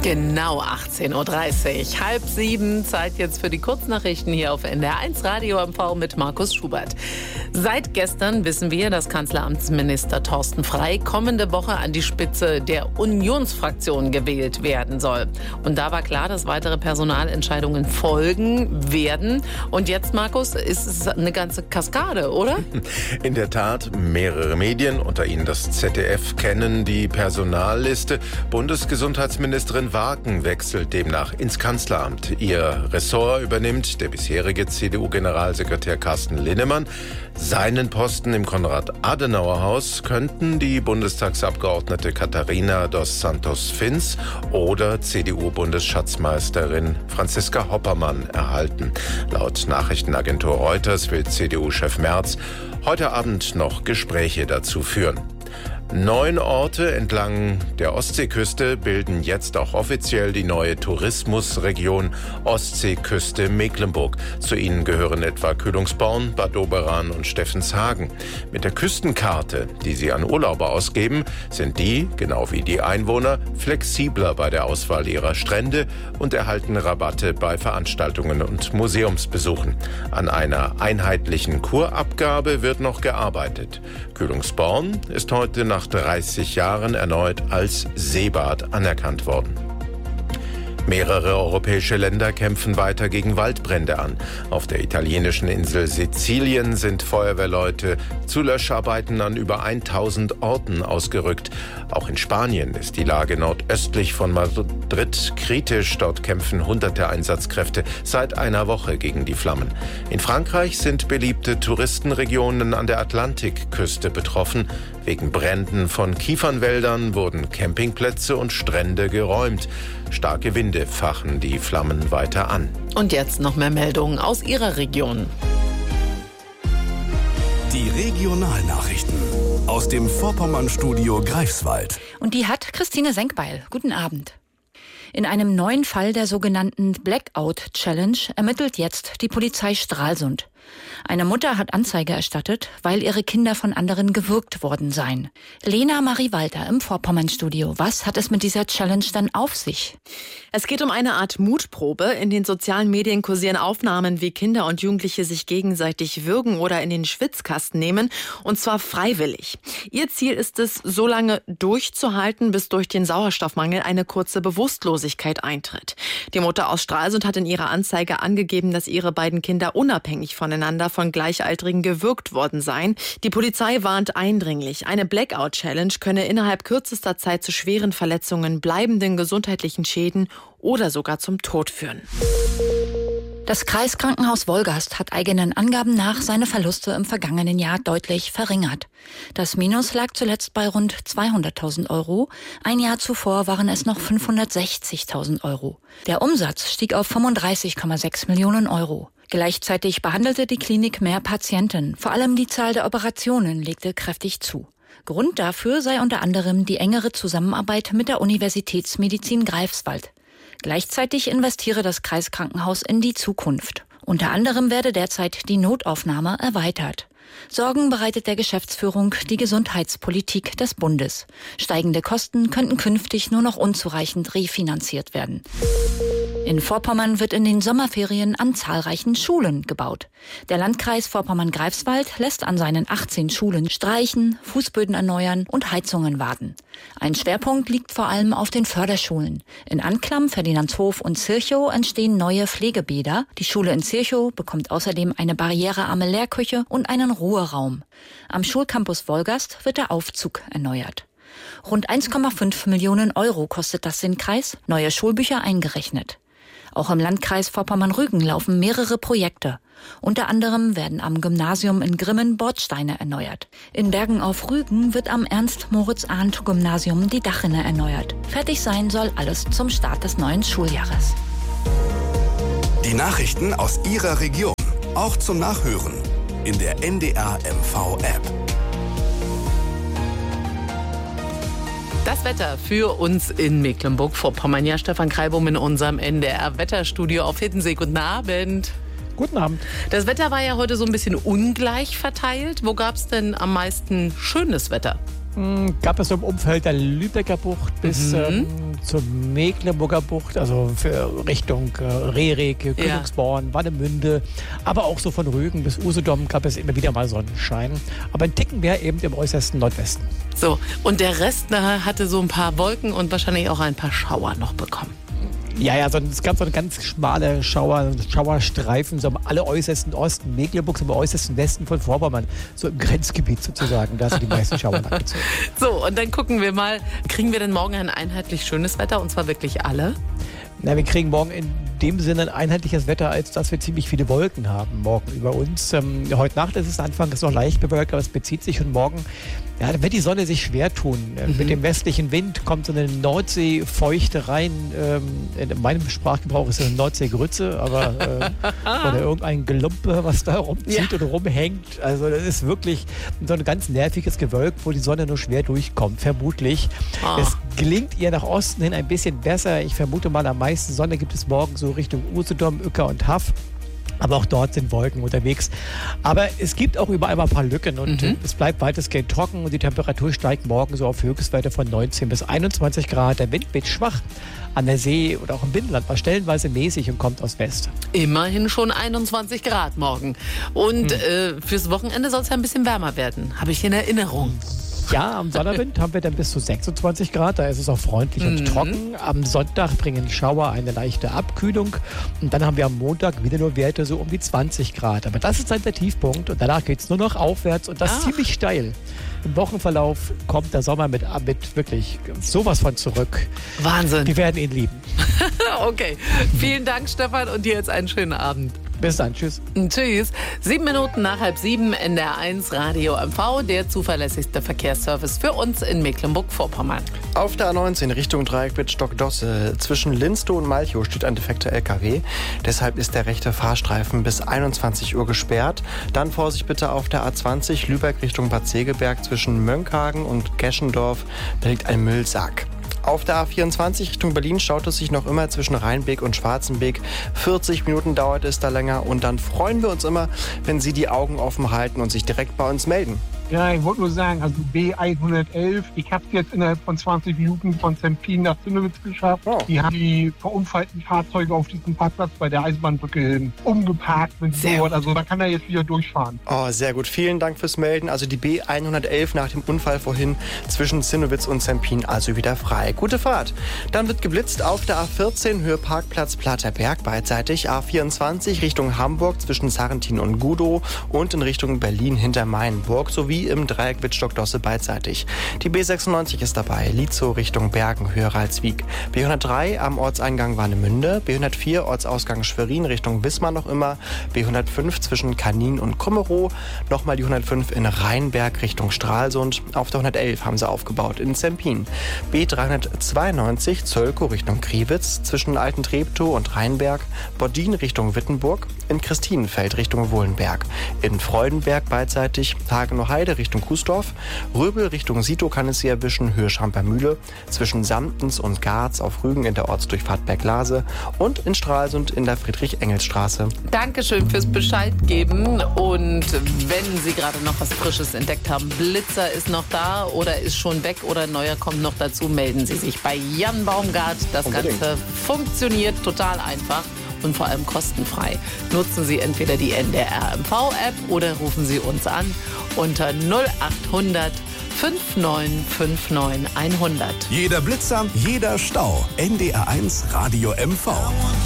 Genau 18.30 Uhr. 6:30, Zeit jetzt für die Kurznachrichten hier auf NDR1 Radio MV mit Markus Schubert. Seit gestern wissen wir, dass Kanzleramtsminister Thorsten Frey kommende Woche an die Spitze der Unionsfraktion gewählt werden soll. Und da war klar, dass weitere Personalentscheidungen folgen werden. Und jetzt, Markus, ist es eine ganze Kaskade, oder? In der Tat, mehrere Medien, unter ihnen das ZDF, kennen die Personalliste. Bundesgesundheitsministerin Wagen wechselt demnach ins Kanzleramt. Ihr Ressort übernimmt der bisherige CDU-Generalsekretär Carsten Linnemann. Seinen Posten im Konrad-Adenauer-Haus könnten die Bundestagsabgeordnete Katharina dos Santos-Fins oder CDU-Bundesschatzmeisterin Franziska Hoppermann erhalten. Laut Nachrichtenagentur Reuters will CDU-Chef Merz heute Abend noch Gespräche dazu führen. 9 Orte entlang der Ostseeküste bilden jetzt auch offiziell die neue Tourismusregion Ostseeküste Mecklenburg. Zu ihnen gehören etwa Kühlungsborn, Bad Doberan und Steffenshagen. Mit der Küstenkarte, die sie an Urlauber ausgeben, sind die, genau wie die Einwohner, flexibler bei der Auswahl ihrer Strände und erhalten Rabatte bei Veranstaltungen und Museumsbesuchen. An einer einheitlichen Kurabgabe wird noch gearbeitet. Kühlungsborn ist heute nach 30 Jahren erneut als Seebad anerkannt worden. Mehrere europäische Länder kämpfen weiter gegen Waldbrände an. Auf der italienischen Insel Sizilien sind Feuerwehrleute zu Löscharbeiten an über 1000 Orten ausgerückt. Auch in Spanien ist die Lage nordöstlich von Madrid kritisch. Dort kämpfen hunderte Einsatzkräfte seit einer Woche gegen die Flammen. In Frankreich sind beliebte Touristenregionen an der Atlantikküste betroffen. Wegen Bränden von Kiefernwäldern wurden Campingplätze und Strände geräumt. Starke Winde fachen die Flammen weiter an. Und jetzt noch mehr Meldungen aus Ihrer Region. Die Regionalnachrichten aus dem Vorpommern-Studio Greifswald. Und die hat Christine Senkbeil. Guten Abend. In einem neuen Fall der sogenannten Blackout Challenge ermittelt jetzt die Polizei Stralsund. Eine Mutter hat Anzeige erstattet, weil ihre Kinder von anderen gewürgt worden seien. Lena Marie Walter im Vorpommern-Studio. Was hat es mit dieser Challenge dann auf sich? Es geht um eine Art Mutprobe. In den sozialen Medien kursieren Aufnahmen, wie Kinder und Jugendliche sich gegenseitig würgen oder in den Schwitzkasten nehmen. Und zwar freiwillig. Ihr Ziel ist es, so lange durchzuhalten, bis durch den Sauerstoffmangel eine kurze Bewusstlosigkeit eintritt. Die Mutter aus Stralsund hat in ihrer Anzeige angegeben, dass ihre beiden Kinder unabhängig voneinander von Gleichaltrigen gewürgt worden seien. Die Polizei warnt eindringlich, eine Blackout-Challenge könne innerhalb kürzester Zeit zu schweren Verletzungen, bleibenden gesundheitlichen Schäden oder sogar zum Tod führen. Das Kreiskrankenhaus Wolgast hat eigenen Angaben nach seine Verluste im vergangenen Jahr deutlich verringert. Das Minus lag zuletzt bei rund 200.000 Euro. Ein Jahr zuvor waren es noch 560.000 Euro. Der Umsatz stieg auf 35,6 Millionen Euro. Gleichzeitig behandelte die Klinik mehr Patienten. Vor allem die Zahl der Operationen legte kräftig zu. Grund dafür sei unter anderem die engere Zusammenarbeit mit der Universitätsmedizin Greifswald. Gleichzeitig investiere das Kreiskrankenhaus in die Zukunft. Unter anderem werde derzeit die Notaufnahme erweitert. Sorgen bereitet der Geschäftsführung die Gesundheitspolitik des Bundes. Steigende Kosten könnten künftig nur noch unzureichend refinanziert werden. In Vorpommern wird in den Sommerferien an zahlreichen Schulen gebaut. Der Landkreis Vorpommern-Greifswald lässt an seinen 18 Schulen streichen, Fußböden erneuern und Heizungen warten. Ein Schwerpunkt liegt vor allem auf den Förderschulen. In Anklam, Ferdinandshof und Zirchow entstehen neue Pflegebäder. Die Schule in Zirchow bekommt außerdem eine barrierearme Lehrküche und einen Ruheraum. Am Schulcampus Wolgast wird der Aufzug erneuert. Rund 1,5 Millionen Euro kostet das den Kreis, neue Schulbücher eingerechnet. Auch im Landkreis Vorpommern-Rügen laufen mehrere Projekte. Unter anderem werden am Gymnasium in Grimmen Bordsteine erneuert. In Bergen auf Rügen wird am Ernst-Moritz-Arndt-Gymnasium die Dachrinne erneuert. Fertig sein soll alles zum Start des neuen Schuljahres. Die Nachrichten aus Ihrer Region, auch zum Nachhören in der NDR MV-App. Das Wetter für uns in Mecklenburg-Vorpommern. Ja, Stefan Kreibum in unserem NDR-Wetterstudio auf Hiddensee. Guten Abend. Guten Abend. Das Wetter war ja heute so ein bisschen ungleich verteilt. Wo gab es denn am meisten schönes Wetter? Gab es so im Umfeld der Lübecker Bucht bis zur Mecklenburger Bucht, also für Richtung Rerik, Königsborn, Warnemünde, aber auch so von Rügen bis Usedom gab es immer wieder mal Sonnenschein. Aber ein Ticken mehr eben im äußersten Nordwesten. So, und der Rest hatte so ein paar Wolken und wahrscheinlich auch ein paar Schauer noch bekommen. Ja, es gab so eine ganz schmale Schauerstreifen, so am alleräußersten Osten Mecklenburgs, am äußersten Westen von Vorpommern, so im Grenzgebiet sozusagen, da sind die meisten Schauer angezogen. So, und dann gucken wir mal, kriegen wir denn morgen ein einheitlich schönes Wetter, und zwar wirklich alle? Na, wir kriegen morgen in dem Sinne ein einheitliches Wetter, als dass wir ziemlich viele Wolken haben morgen über uns. Heute Nacht ist es anfangs noch leicht bewölkt, aber es bezieht sich, und morgen da wird die Sonne sich schwer tun. Mit dem westlichen Wind kommt so eine Nordseefeuchte rein. In meinem Sprachgebrauch ist es eine Nordseegrütze, aber oder irgendein Gelumpe, was da rumzieht oder rumhängt. Also das ist wirklich so ein ganz nerviges Gewölk, wo die Sonne nur schwer durchkommt, vermutlich. Es gelingt ihr nach Osten hin ein bisschen besser. Ich vermute mal, am meisten Sonne gibt es morgen so Richtung Usedom, Uecker und Haff. Aber auch dort sind Wolken unterwegs. Aber es gibt auch überall mal ein paar Lücken und es bleibt weitestgehend trocken und die Temperatur steigt morgen so auf Höchstwerte von 19 bis 21 Grad. Der Wind wird schwach an der See oder auch im Binnenland, war stellenweise mäßig und kommt aus West. Immerhin schon 21 Grad morgen. Und fürs Wochenende soll es ja ein bisschen wärmer werden, habe ich in Erinnerung. Ja, am Sonnabend haben wir dann bis zu 26 Grad, da ist es auch freundlich und trocken. Am Sonntag bringen Schauer eine leichte Abkühlung und dann haben wir am Montag wieder nur Werte so um die 20 Grad. Aber das ist dann der Tiefpunkt und danach geht es nur noch aufwärts und das ziemlich steil. Im Wochenverlauf kommt der Sommer mit wirklich sowas von zurück. Wahnsinn. Wir werden ihn lieben. Okay, vielen Dank, Stefan, und dir jetzt einen schönen Abend. Bis dann, tschüss. Tschüss. 7 Minuten nach 6:30, NDR1 Radio MV, der zuverlässigste Verkehrsservice für uns in Mecklenburg-Vorpommern. Auf der A19 Richtung Dreieck Wittstock-Dosse zwischen Linstow und Malchow steht ein defekter LKW. Deshalb ist der rechte Fahrstreifen bis 21 Uhr gesperrt. Dann Vorsicht bitte auf der A20 Lübeck Richtung Bad Segeberg zwischen Mönckehagen und Geschendorf. Da liegt ein Müllsack. Auf der A24 Richtung Berlin staut es sich noch immer zwischen Rheinbeek und Schwarzenbeek. 40 Minuten dauert es da länger und dann freuen wir uns immer, wenn Sie die Augen offen halten und sich direkt bei uns melden. Ja, ich wollte nur sagen, also B111, ich habe es jetzt innerhalb von 20 Minuten von Sempin nach Zinnowitz geschafft. Oh. Die haben die verunfallten Fahrzeuge auf diesem Parkplatz bei der Eisenbahnbrücke umgeparkt mit Board. Also da kann er jetzt wieder durchfahren. Oh, sehr gut. Vielen Dank fürs Melden. Also die B111 nach dem Unfall vorhin zwischen Zinnowitz und Sempin also wieder frei. Gute Fahrt. Dann wird geblitzt auf der A14 Höhe Parkplatz Platterberg beidseitig. A24 Richtung Hamburg zwischen Sarrentin und Gudow und in Richtung Berlin hinter Mainburg sowie im Dreieck Wittstock-Dosse beidseitig. Die B96 ist dabei, Lietzow Richtung Bergen, höher als Wieg. B103 am Ortseingang Warnemünde, B104 Ortsausgang Schwerin Richtung Wismar noch immer, B105 zwischen Kanin und Kummerow, nochmal die 105 in Rheinberg Richtung Stralsund, auf der 111 haben sie aufgebaut in Sempin. B392 Zölkow Richtung Kriwitz zwischen Alten Treptow und Rheinberg, Boddin Richtung Wittenburg, in Christinenfeld Richtung Wohlenberg, in Freudenberg beidseitig, Hagenow-Heide Richtung Kuesdorf, Röbel Richtung Sito kann es sie erwischen, Höhe Schampermühle, zwischen Samtens und Garz auf Rügen in der Ortsdurchfahrt Berglase und in Stralsund in der Friedrich-Engels-Straße. Dankeschön fürs Bescheid geben, und wenn Sie gerade noch was Frisches entdeckt haben, Blitzer ist noch da oder ist schon weg oder ein neuer kommt noch dazu, melden Sie sich bei Jan Baumgart. Das Ganze funktioniert total einfach und vor allem kostenfrei. Nutzen Sie entweder die NDR MV-App oder rufen Sie uns an unter 0800 5959 100. Jeder Blitzer, jeder Stau. NDR1 Radio MV.